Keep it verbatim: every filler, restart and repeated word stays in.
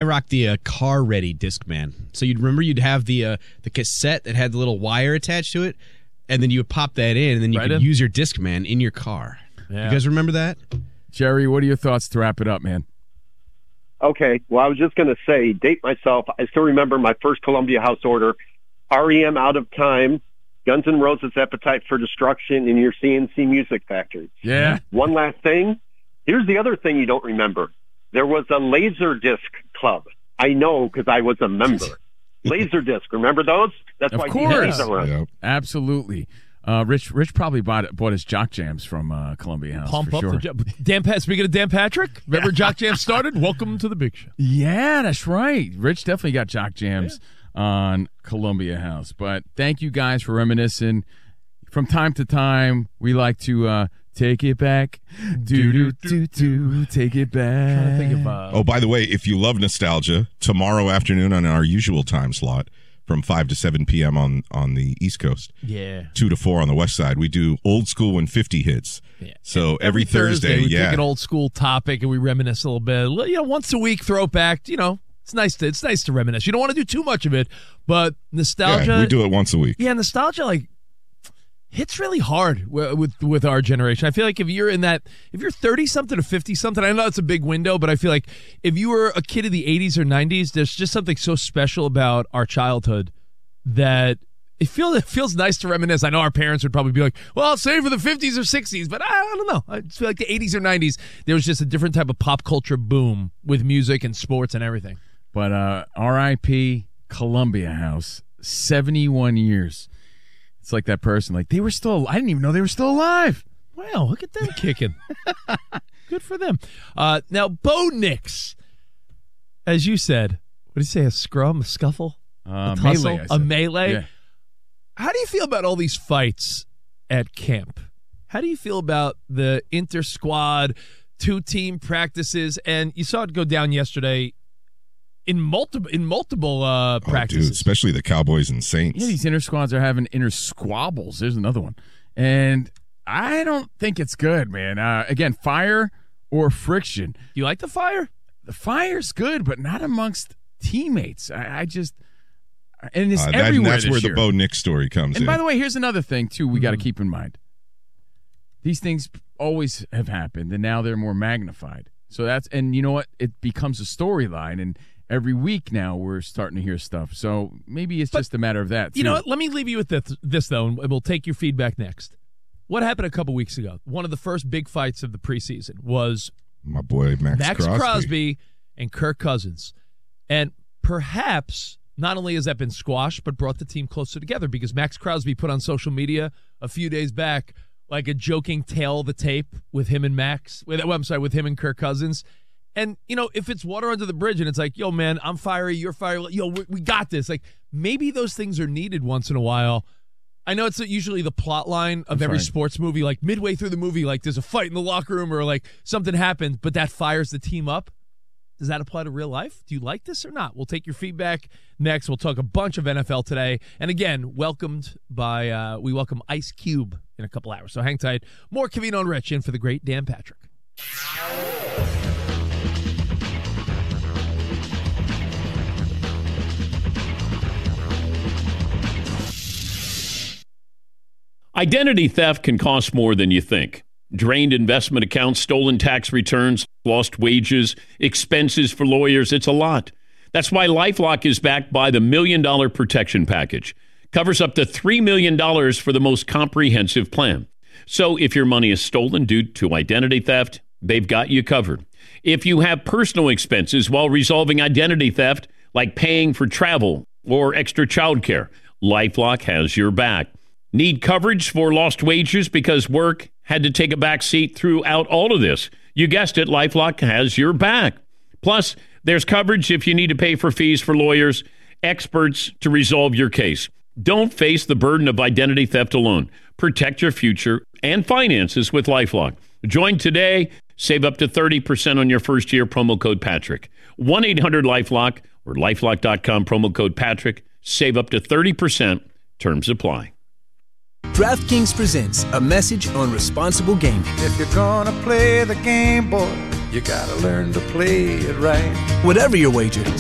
rocked the uh, car ready Discman. So you'd remember you'd have the uh, the cassette that had the little wire attached to it, and then you would pop that in, and then you right could in. use your Discman in your car. Yeah. You guys remember that? Jerry, what are your thoughts to wrap it up, man? Okay, well, I was just going to say, date myself. I still remember my first Columbia House order. R E M Out of Time, Guns N' Roses Appetite for Destruction, and your C N C Music Factory. Yeah. One last thing. Here's the other thing you don't remember. There was a Laserdisc club. I know because I was a member. Laserdisc, remember those? That's Of why course. D V Ds are around. Yep. Absolutely. Uh, Rich Rich probably bought bought his Jock Jams from uh, Columbia House. Pump for up sure. the jo- Dan Pat. Speaking of Dan Patrick, remember Jock Jam started? Welcome to the big show. Yeah, that's right. Rich definitely got Jock Jams yeah. on Columbia House. But thank you guys for reminiscing. From time to time, we like to uh, take it back. Do do do do. Take it back. I'm trying to think of, uh, Oh, by the way, if you love nostalgia, tomorrow afternoon on our usual time slot from five to seven p.m. on, on the East Coast, yeah, two to four on the West Side, we do old school when fifty hits. Yeah. So every, every Thursday, Thursday, we yeah. take an old school topic and we reminisce a little bit. You know, once a week, throw it back. You know, it's nice to it's nice to reminisce. You don't want to do too much of it, but nostalgia. Yeah, we do it once a week. Yeah, nostalgia like hits really hard with, with with our generation. I feel like if you're in that, if you're thirty something to fifty something, I know it's a big window, but I feel like if you were a kid of the eighties or nineties, there's just something so special about our childhood that it feels it feels nice to reminisce. I know our parents would probably be like, "Well, I'll save for the fifties or sixties," but I, I don't know. I feel like the eighties or nineties, there was just a different type of pop culture boom with music and sports and everything. But uh, R I P Columbia House, seventy-one years. It's like that person, like, they were still, I didn't even know they were still alive. Wow, look at them kicking. Good for them. Uh, now, Bo Nix, as you said, what did you say, a scrum, a scuffle, Uh, a tussle, melee, I a said. melee? Yeah. How do you feel about all these fights at camp? How do you feel about the inter-squad, two-team practices? And you saw it go down yesterday in multiple in multiple uh, Oh, practices. dude, especially the Cowboys and Saints. Yeah, these inter squads are having inter squabbles. There's another one. And I don't think it's good, man. Uh, again, fire or friction. You like the fire? The fire's good, but not amongst teammates. I, I just and it's Uh, that- everywhere. that's this where the year. Bo Nix story comes And in. by the way, here's another thing too we got to Mhm. keep in mind. These things always have happened, and now they're more magnified. So that's and you know what? It becomes a storyline, and every week now we're starting to hear stuff. So maybe it's But, just a matter of that. You know too. what? Let me leave you with this, this, though, and we'll take your feedback next. What happened a couple weeks ago? One of the first big fights of the preseason was My boy Max, Max Crosby. Crosby and Kirk Cousins. And perhaps not only has that been squashed, but brought the team closer together because Max Crosby put on social media a few days back like a joking tail of the tape with him and Max. With, well, I'm sorry, with him and Kirk Cousins. And, you know, if it's water under the bridge and it's like, yo, man, I'm fiery, you're fiery, yo, we, we got this. Like, maybe those things are needed once in a while. I know it's usually the plot line of I'm every fine. sports movie, like midway through the movie, like there's a fight in the locker room or like something happens, but that fires the team up. Does that apply to real life? Do you like this or not? We'll take your feedback next. We'll talk a bunch of N F L today. And again, welcomed by, uh, we welcome Ice Cube in a couple hours. So hang tight. More Covino and Rich in for the great Dan Patrick. Identity theft can cost more than you think. Drained investment accounts, stolen tax returns, lost wages, expenses for lawyers, it's a lot. That's why LifeLock is backed by the Million Dollar Protection Package. Covers up to three million dollars for the most comprehensive plan. So if your money is stolen due to identity theft, they've got you covered. If you have personal expenses while resolving identity theft, like paying for travel or extra childcare, LifeLock has your back. Need coverage for lost wages because work had to take a back seat throughout all of this? You guessed it, LifeLock has your back. Plus, there's coverage if you need to pay for fees for lawyers, experts to resolve your case. Don't face the burden of identity theft alone. Protect your future and finances with LifeLock. Join today. Save up to thirty percent on your first year. Promo code Patrick. one eight hundred LifeLock or lifelock dot com. Promo code Patrick. Save up to thirty percent. Terms apply. DraftKings presents a message on responsible gaming. If you're gonna play the game, boy, you gotta learn to play it right. Whatever your wager,